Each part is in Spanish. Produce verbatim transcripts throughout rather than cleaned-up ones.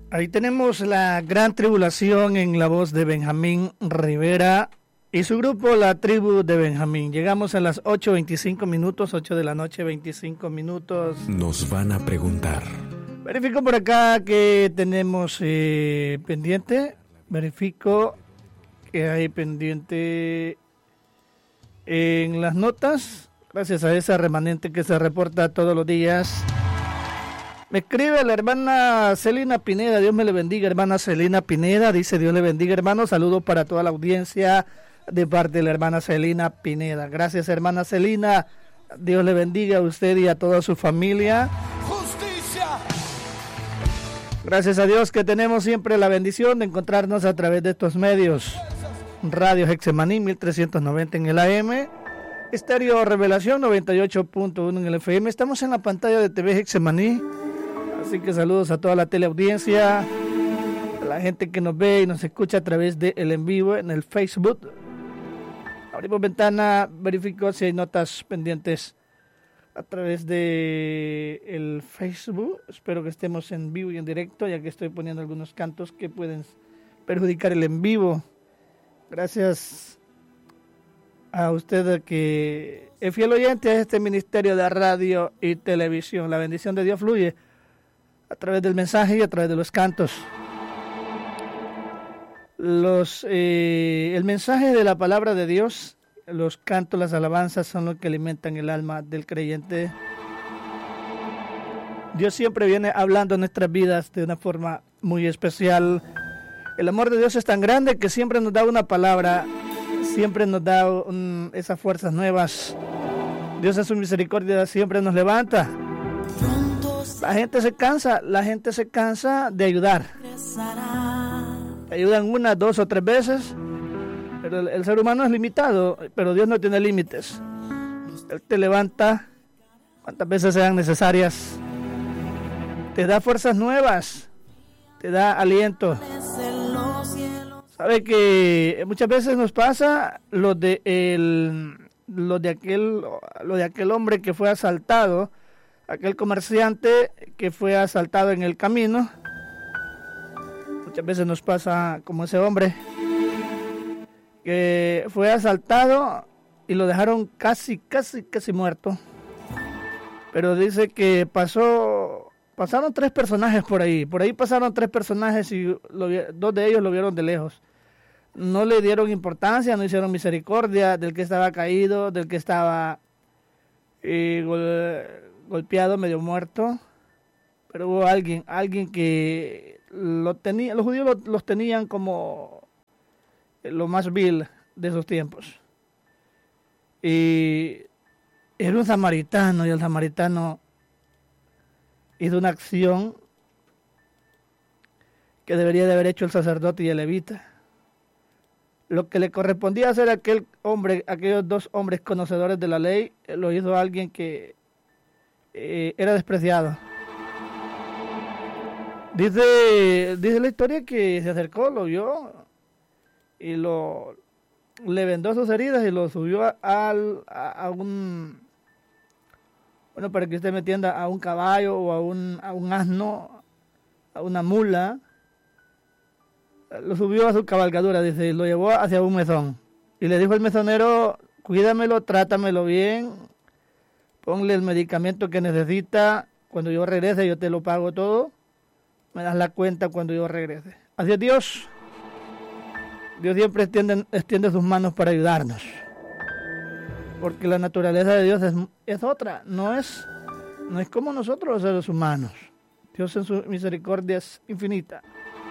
Ahí tenemos la gran tribulación en la voz de Benjamín Rivera y su grupo La Tribu de Benjamín. Llegamos a las ocho veinticinco minutos, ocho de la noche, veinticinco minutos. Nos van a preguntar. Verifico por acá que tenemos eh, pendiente. Verifico que hay pendiente en las notas. Gracias a esa remanente que se reporta todos los días. Me escribe la hermana Celina Pineda, Dios me le bendiga, hermana Celina Pineda, dice Dios le bendiga, hermano, saludos para toda la audiencia de parte de la hermana Celina Pineda. Gracias, hermana Celina, Dios le bendiga a usted y a toda su familia. ¡Justicia! Gracias a Dios que tenemos siempre la bendición de encontrarnos a través de estos medios. Radio Hexemaní mil trescientos noventa en el A M, Estéreo Revelación noventa y ocho punto uno en el F M. Estamos en la pantalla de T V Hexemaní. Así que saludos a toda la teleaudiencia, a la gente que nos ve y nos escucha a través de el en vivo en el Facebook. Abrimos ventana, verifico si hay notas pendientes a través de el Facebook. Espero que estemos en vivo y en directo, ya que estoy poniendo algunos cantos que pueden perjudicar el en vivo. Gracias a usted que es fiel oyente a este ministerio de radio y televisión. La bendición de Dios fluye a través del mensaje y a través de los cantos. Los, eh, el mensaje de la palabra de Dios, los cantos, las alabanzas son los que alimentan el alma del creyente. Dios siempre viene hablando en nuestras vidas de una forma muy especial. El amor de Dios es tan grande que siempre nos da una palabra, siempre nos da un, esas fuerzas nuevas. Dios en su misericordia siempre nos levanta. La gente se cansa, la gente se cansa de ayudar. Te ayudan una, dos o tres veces, pero el, el ser humano es limitado, pero Dios no tiene límites. Él te levanta cuantas veces sean necesarias. Te da fuerzas nuevas, te da aliento. Sabe que muchas veces nos pasa lo de el, lo de aquel, lo de aquel hombre que fue asaltado. Aquel comerciante que fue asaltado en el camino. Muchas veces nos pasa como ese hombre que fue asaltado y lo dejaron casi, casi, casi muerto. Pero dice que pasó, pasaron tres personajes por ahí. Por ahí pasaron tres personajes y lo, dos de ellos lo vieron de lejos. No le dieron importancia, no hicieron misericordia del que estaba caído, del que estaba eh, gol, golpeado, medio muerto, pero hubo alguien, alguien que lo tenía, los judíos lo, los tenían como lo más vil de esos tiempos. Y era un samaritano, y el samaritano hizo una acción que debería de haber hecho el sacerdote y el levita. Lo que le correspondía hacer a aquel hombre, aquellos dos hombres conocedores de la ley, lo hizo alguien que Eh, era despreciado. Dice, dice la historia que se acercó, lo vio y lo le vendó sus heridas y lo subió a, a, a un, bueno, para que usted me entienda, a un caballo o a un, a un asno, a una mula. Lo subió a su cabalgadura, dice, y lo llevó hacia un mesón. Y le dijo al mesonero, cuídamelo, trátamelo bien, ponle el medicamento que necesita, cuando yo regrese yo te lo pago todo, me das la cuenta cuando yo regrese. Así es Dios. Dios siempre extiende, extiende sus manos para ayudarnos. Porque la naturaleza de Dios es, es otra, no es, no es como nosotros los seres humanos. Dios en su misericordia es infinita.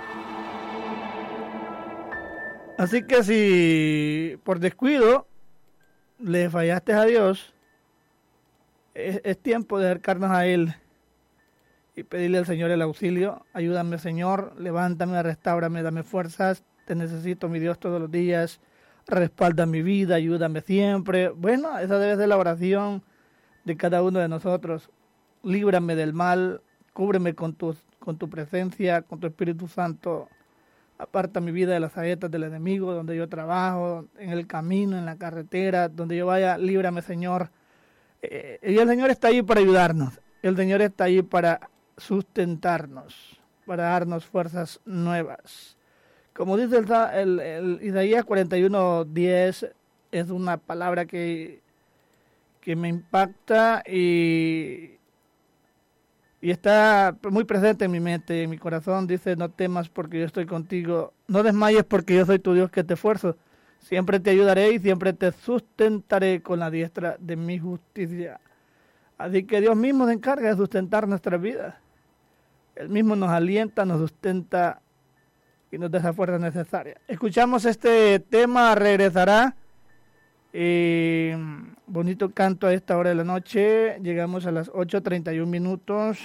Así que si por descuido le fallaste a Dios, es, es tiempo de acercarnos a Él y pedirle al Señor el auxilio. Ayúdame, Señor, levántame, restáurame, dame fuerzas, te necesito, mi Dios, todos los días, respalda mi vida, ayúdame siempre. Bueno, esa debe ser la oración de cada uno de nosotros. Líbrame del mal, cúbreme con tu, con tu presencia, con tu Espíritu Santo. Aparta mi vida de las saetas del enemigo, donde yo trabajo, en el camino, en la carretera, donde yo vaya, líbrame, Señor. Eh, y el Señor está ahí para ayudarnos. El Señor está ahí para sustentarnos. para darnos fuerzas nuevas. Como dice el, el, el Isaías cuarenta y uno diez, es una palabra que, que me impacta y, y está muy presente en mi mente, en mi corazón. Dice: no temas porque yo estoy contigo, no desmayes porque yo soy tu Dios que te esfuerzo. Siempre te ayudaré y siempre te sustentaré con la diestra de mi justicia. Así que Dios mismo se encarga de sustentar nuestras vidas. Él mismo nos alienta, nos sustenta y nos da esa fuerza necesaria. Escuchamos este tema, regresará. Eh, bonito canto a esta hora de la noche. Llegamos a las ocho treinta y un minutos.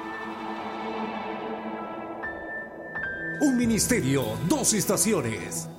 Un ministerio, dos estaciones.